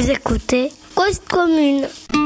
Vous écoutez Cause Commune.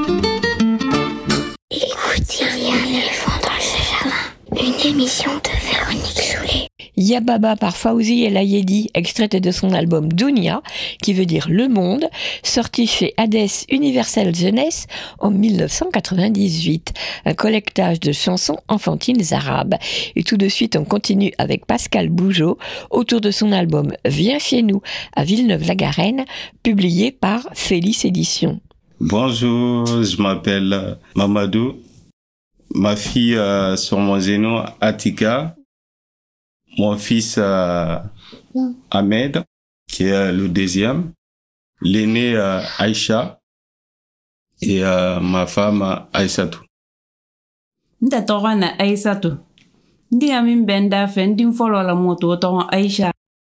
Écoutez, il y a un éléphant dans le jardin. Une émission de Véronique Soulet. Yababa par Fawzi El Ayedi, extraite de son album Dunia, qui veut dire le monde, sorti chez Hades Universal Jeunesse en 1998. Un collectage de chansons enfantines arabes. Et tout de suite, on continue avec Pascal Bougeot autour de son album Viens chez nous à Villeneuve-la-Garenne, publié par Félix Éditions. Bonjour, je m'appelle Mamadou. Ma fille sur mon genou, Atika. Mon fils Ahmed, qui est le deuxième. L'aîné Aïcha. Et ma femme Aïssatou. Nta tɔgɔ na Aïssatou. Ndi min bɛn da fɛ ndi fɔlɔ la mo to tɔgɔ Aïcha.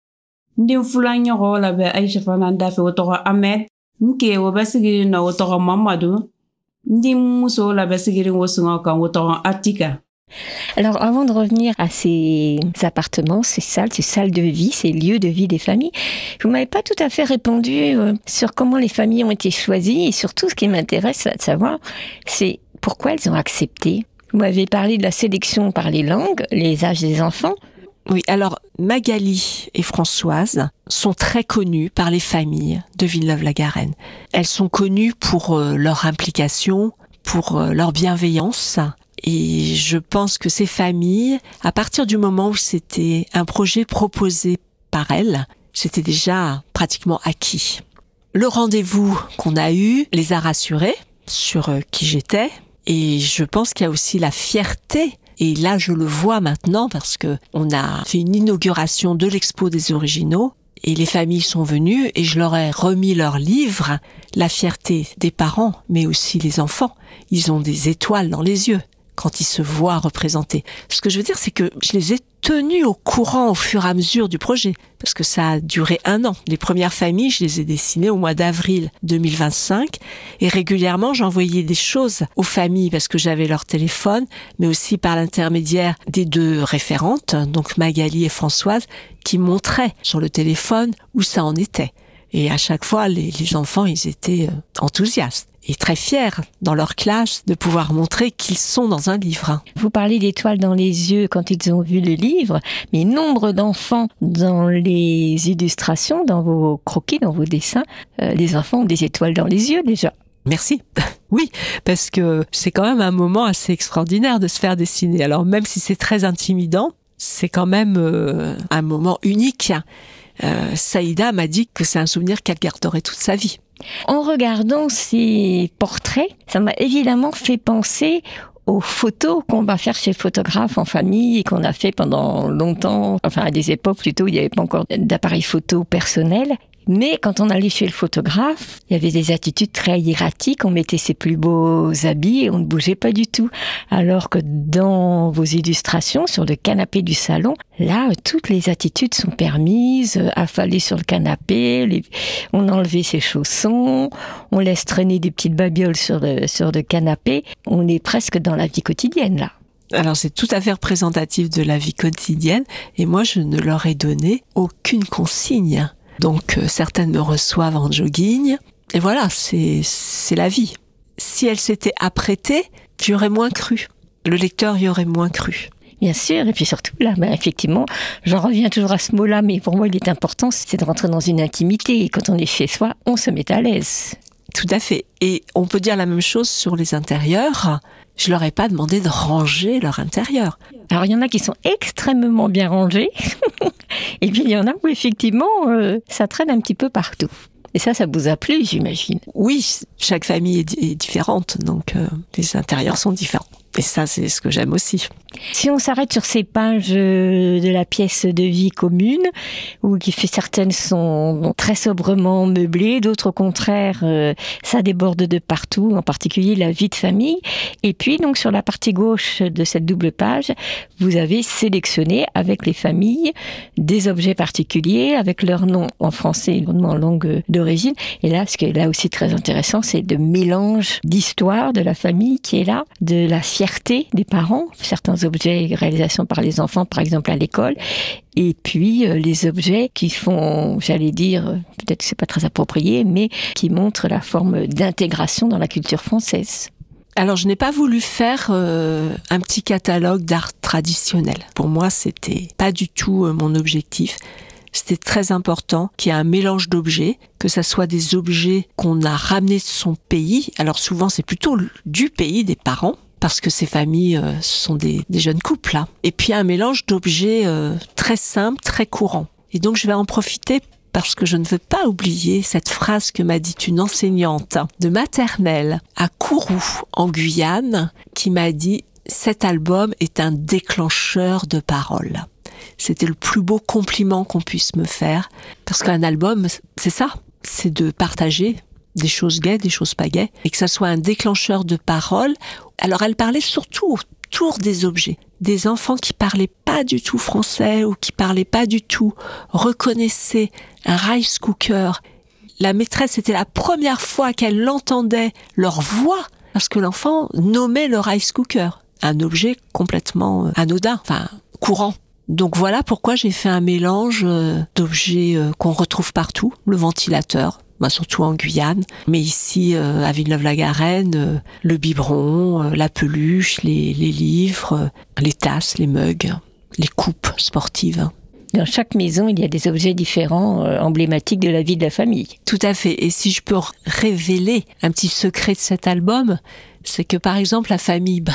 Ndi fulan ɲɔgɔn la bɛ Aïcha fana da fɛ o tɔgɔ Ahmed. Nke o bɛ sigiri na o tɔgɔ Mamadou. Ndi muso la bɛ sigiri o sɔngɔ kan o tɔgɔ Atika. Alors, avant de revenir à ces appartements, ces salles de vie, ces lieux de vie des familles, vous m'avez pas tout à fait répondu sur comment les familles ont été choisies et surtout, ce qui m'intéresse de savoir, c'est pourquoi elles ont accepté. Vous m'avez parlé de la sélection par les langues, les âges des enfants. Oui, alors Magali et Françoise sont très connues par les familles de Villeneuve-la-Garenne. Elles sont connues pour leur implication, pour leur bienveillance. Et je pense que ces familles, à partir du moment où c'était un projet proposé par elles, c'était déjà pratiquement acquis. Le rendez-vous qu'on a eu les a rassurées sur qui j'étais. Et je pense qu'il y a aussi la fierté. Et là, je le vois maintenant parce que on a fait une inauguration de l'expo des originaux. Et les familles sont venues et je leur ai remis leurs livres. La fierté des parents, mais aussi les enfants. Ils ont des étoiles dans les yeux quand ils se voient représentés. Ce que je veux dire, c'est que je les ai tenus au courant au fur et à mesure du projet, parce que ça a duré 1 an. Les premières familles, je les ai dessinées au mois d'avril 2025, et régulièrement, j'envoyais des choses aux familles, parce que j'avais leur téléphone, mais aussi par l'intermédiaire des 2 référentes, donc Magali et Françoise, qui montraient sur le téléphone où ça en était. Et à chaque fois, les enfants, ils étaient enthousiastes et très fiers dans leur classe de pouvoir montrer qu'ils sont dans un livre. Vous parlez d'étoiles dans les yeux quand ils ont vu le livre, mais nombre d'enfants dans les illustrations, dans vos croquis, dans vos dessins, les enfants ont des étoiles dans les yeux déjà. Merci. Oui, parce que c'est quand même un moment assez extraordinaire de se faire dessiner. Alors même si c'est très intimidant, c'est quand même un moment unique. Saïda m'a dit que c'est un souvenir qu'elle garderait toute sa vie. En regardant ces portraits, ça m'a évidemment fait penser aux photos qu'on va faire chez le photographe en famille et qu'on a fait pendant longtemps, enfin à des époques plutôt où il n'y avait pas encore d'appareil photo personnel. Mais quand on allait chez le photographe, il y avait des attitudes très hiératiques, on mettait ses plus beaux habits et on ne bougeait pas du tout. Alors que dans vos illustrations, sur le canapé du salon, là, toutes les attitudes sont permises, affalées sur le canapé, on enlevait ses chaussons, on laisse traîner des petites babioles sur le canapé. On est presque dans la vie quotidienne, là. Alors c'est tout à fait représentatif de la vie quotidienne et moi je ne leur ai donné aucune consigne. Donc certaines me reçoivent en jogging et voilà, c'est la vie. Si elles s'étaient apprêtées, j'y aurais moins cru. Le lecteur y aurait moins cru. Bien sûr, et puis surtout là, effectivement, j'en reviens toujours à ce mot-là, mais pour moi il est important, c'est de rentrer dans une intimité et quand on est chez soi, on se met à l'aise. Tout à fait. Et on peut dire la même chose sur les intérieurs. Je leur ai pas demandé de ranger leur intérieur. Alors il y en a qui sont extrêmement bien rangés, et puis il y en a où effectivement ça traîne un petit peu partout. Et ça vous a plu, j'imagine. Oui, chaque famille est différente, donc les intérieurs sont différents. Et ça, c'est ce que j'aime aussi. Si on s'arrête sur ces pages de la pièce de vie commune, où certaines sont très sobrement meublées, d'autres au contraire, ça déborde de partout, en particulier la vie de famille. Et puis donc sur la partie gauche de cette double page, vous avez sélectionné avec les familles des objets particuliers, avec leur nom en français et leur nom en langue d'origine. Et là, ce qui est là aussi très intéressant, c'est le mélange d'histoire de la famille qui est là, de la fierté fierté des parents, certains objets et réalisations par les enfants, par exemple à l'école, et puis les objets qui font, j'allais dire, peut-être que c'est pas très approprié, mais qui montrent la forme d'intégration dans la culture française. Alors, je n'ai pas voulu faire un petit catalogue d'art traditionnel. Pour moi, c'était pas du tout mon objectif. C'était très important qu'il y ait un mélange d'objets, que ça soit des objets qu'on a ramenés de son pays. Alors souvent, c'est plutôt du pays des parents, parce que ces familles, ce sont des jeunes couples. Hein. Et puis un mélange d'objets très simples, très courants. Et donc, je vais en profiter parce que je ne veux pas oublier cette phrase que m'a dite une enseignante de maternelle à Kourou, en Guyane, qui m'a dit « Cet album est un déclencheur de paroles ». C'était le plus beau compliment qu'on puisse me faire, parce qu'un album, c'est ça, c'est de partager des choses gaies, des choses pas gaies, et que ça soit un déclencheur de paroles. Alors elle parlait surtout autour des objets. Des enfants qui parlaient pas du tout français ou qui parlaient pas du tout reconnaissaient un rice cooker. La maîtresse, c'était la première fois qu'elle entendait leur voix, parce que l'enfant nommait le rice cooker. Un objet complètement anodin, enfin courant. Donc voilà pourquoi j'ai fait un mélange d'objets qu'on retrouve partout. Le ventilateur, surtout en Guyane, mais ici à Villeneuve-la-Garenne, le biberon, la peluche, les livres, les tasses, les mugs, les coupes sportives. Dans chaque maison, il y a des objets différents, emblématiques de la vie de la famille. Tout à fait. Et si je peux révéler un petit secret de cet album, c'est que par exemple la famille